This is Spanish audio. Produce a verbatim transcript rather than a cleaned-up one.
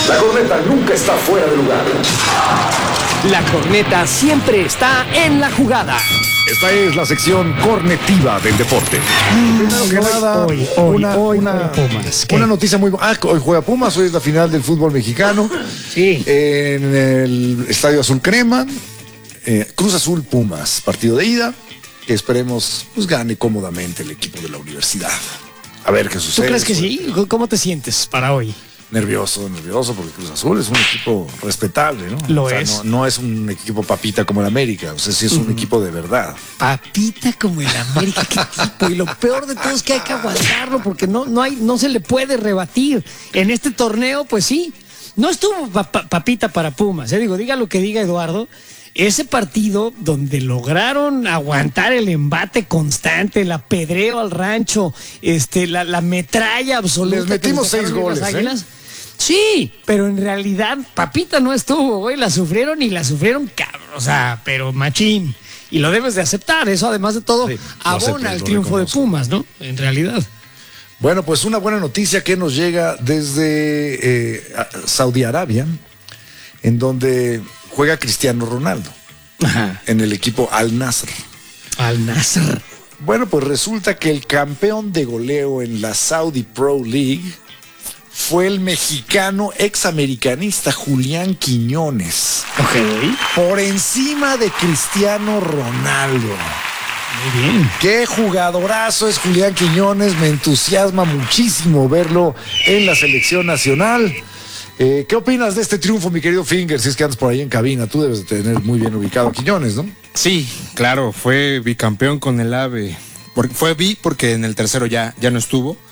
La corneta nunca está fuera de lugar. La corneta siempre está en la jugada. Esta es la sección cornetiva del deporte. Primero que nada, hoy, hoy, una, hoy una, juega Pumas. ¿Qué? una noticia muy buena. Ah, hoy juega Pumas, hoy es la final del fútbol mexicano. Sí. En el Estadio Azul Crema. Eh, Cruz Azul Pumas, partido de ida. Que esperemos pues gane cómodamente el equipo de la universidad. A ver qué ¿Tú sucede. crees que sí? ¿Cómo te sientes para hoy? Nervioso, nervioso, porque Cruz Azul es un equipo respetable, ¿no? Lo o sea, es. No, no es un equipo papita como el América, o sea, sí es un uh-huh. equipo de verdad. Papita como el América, qué tipo. Y lo peor de todo es que hay que aguantarlo, porque no, no, hay, no se le puede rebatir. En este torneo, pues sí, no estuvo pa pa papita para Pumas. ¿eh? Digo, diga lo que diga Eduardo. Ese partido donde lograron aguantar el embate constante, el apedreo al rancho, este, la, la metralla absoluta. Les metimos seis goles, ¿eh? Sí, pero en realidad papita no estuvo, güey, la sufrieron y la sufrieron cabrón, o sea, pero machín. Y lo debes de aceptar, eso además de todo sí, abona el triunfo de Pumas, ¿no? En realidad. Bueno, pues una buena noticia que nos llega desde eh, Saudi Arabia, en donde juega Cristiano Ronaldo. Ajá. En el equipo Al Nassr. Al Nassr. Bueno, pues resulta que el campeón de goleo en la Saudi Pro League fue el mexicano examericanista Julián Quiñones. Ok. Por encima de Cristiano Ronaldo. Muy bien. Qué jugadorazo es Julián Quiñones. Me entusiasma muchísimo verlo en la selección nacional. Eh, ¿Qué opinas de este triunfo, mi querido Finger? Si es que andas por ahí en cabina, tú debes de tener muy bien ubicado a Quiñones, ¿no? Sí, claro, fue bicampeón con el AVE. Fue bi porque en el tercero ya, ya no estuvo.